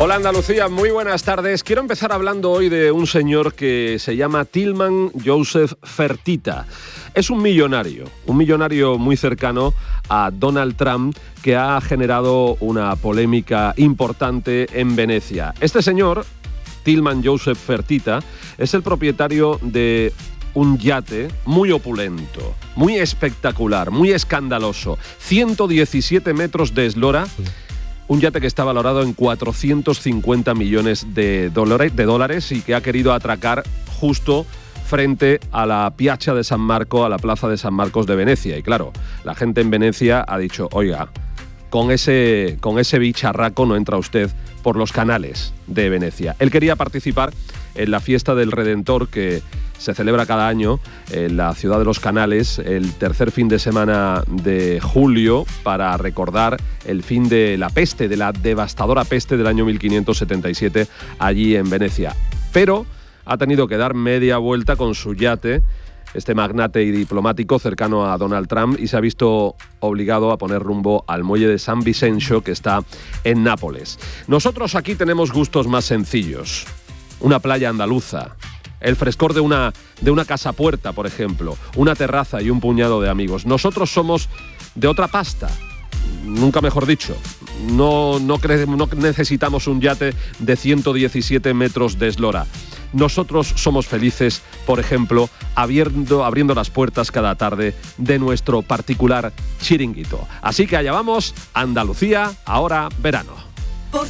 Hola Andalucía, muy buenas tardes. Quiero empezar hablando hoy de un señor que se llama Tilman Joseph Fertitta. Es un millonario muy cercano a Donald Trump que ha generado una polémica importante en Venecia. Este señor, Tilman Joseph Fertitta, es el propietario de un yate muy opulento, muy espectacular, muy escandaloso, 117 metros de eslora. Un yate que está valorado en 450 millones de dólares y que ha querido atracar justo frente a la Piazza de San Marco, a la Plaza de San Marcos de Venecia. Y claro, la gente en Venecia ha dicho, oiga, con ese bicharraco no entra usted por los canales de Venecia. Él quería participar en la fiesta del Redentor que se celebra cada año en la ciudad de los Canales, el tercer fin de semana de julio, para recordar el fin de la peste, de la devastadora peste del año 1577 allí en Venecia. Pero ha tenido que dar media vuelta con su yate, este magnate y diplomático cercano a Donald Trump, y se ha visto obligado a poner rumbo al muelle de San Vicencio, que está en Nápoles. Nosotros aquí tenemos gustos más sencillos. Una playa andaluza, el frescor de una casa puerta, por ejemplo, una terraza y un puñado de amigos. Nosotros somos de otra pasta, nunca mejor dicho. No necesitamos un yate de 117 metros de eslora. Nosotros somos felices, por ejemplo, abriendo las puertas cada tarde de nuestro particular chiringuito. Así que allá vamos, Andalucía, ahora verano.